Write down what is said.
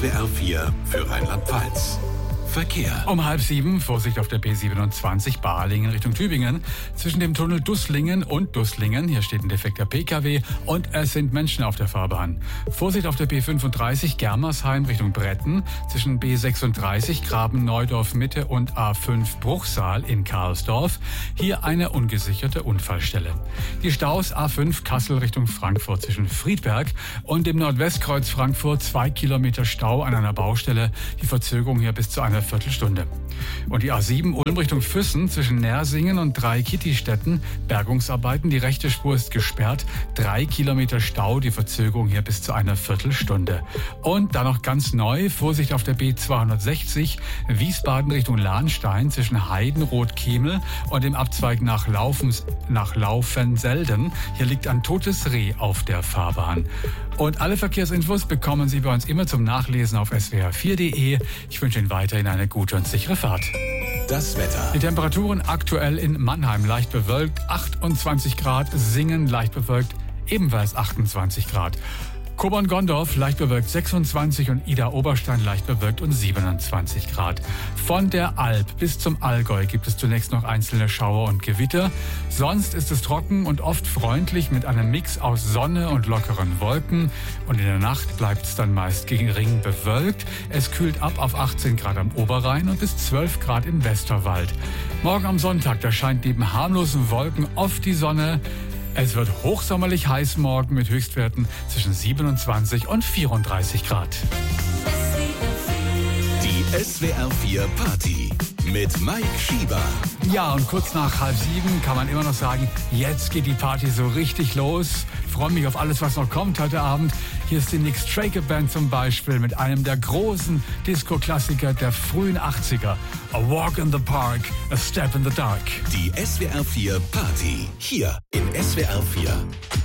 SWR 4 für Rheinland-Pfalz. Verkehr. Um 6:30, Vorsicht auf der B27 Balingen Richtung Tübingen. Zwischen dem Tunnel Dusslingen und Dusslingen, hier steht ein defekter PKW und es sind Menschen auf der Fahrbahn. Vorsicht auf der B35 Germersheim Richtung Bretten. Zwischen B36 Graben-Neudorf Mitte und A5 Bruchsal in Karlsdorf. Hier eine ungesicherte Unfallstelle. Die Staus A5 Kassel Richtung Frankfurt zwischen Friedberg und dem Nordwestkreuz Frankfurt 2 Kilometer Stau an einer Baustelle. Die Verzögerung hier bis zu einer Viertelstunde. Und die A7 Ulm Richtung Füssen zwischen Nersingen und Dreikitti-Städten. Bergungsarbeiten, die rechte Spur ist gesperrt. 3 Kilometer Stau, die Verzögerung hier bis zu einer Viertelstunde. Und dann noch ganz neu, Vorsicht auf der B260 Wiesbaden Richtung Lahnstein zwischen Heidenroth-Kemel und dem Abzweig nach Laufenselden. Hier liegt ein totes Reh auf der Fahrbahn. Und alle Verkehrsinfos bekommen Sie bei uns immer zum Nachlesen auf swr4.de. Ich wünsche Ihnen weiterhin eine gute und sichere Fahrt. Das Wetter. Die Temperaturen aktuell in Mannheim leicht bewölkt, 28 Grad, Singen leicht bewölkt, ebenfalls 28 Grad. Kobern-Gondorf leicht bewölkt 26 und Idar-Oberstein leicht bewölkt und 27 Grad. Von der Alb bis zum Allgäu gibt es zunächst noch einzelne Schauer und Gewitter. Sonst ist es trocken und oft freundlich mit einem Mix aus Sonne und lockeren Wolken. Und in der Nacht bleibt es dann meist gering bewölkt. Es kühlt ab auf 18 Grad am Oberrhein und bis 12 Grad im Westerwald. Morgen am Sonntag, da scheint neben harmlosen Wolken oft die Sonne. Es wird hochsommerlich heiß morgen mit Höchstwerten zwischen 27 und 34 Grad. Die SWR 4 Party mit Mike Schieber. Ja, und kurz nach 6:30 kann man immer noch sagen, jetzt geht die Party so richtig los. Ich freue mich auf alles, was noch kommt heute Abend. Hier ist die Nick Straker Band zum Beispiel mit einem der großen Disco-Klassiker der frühen 80er. A Walk in the Park, A Step in the Dark. Die SWR 4 Party hier in SWR 4.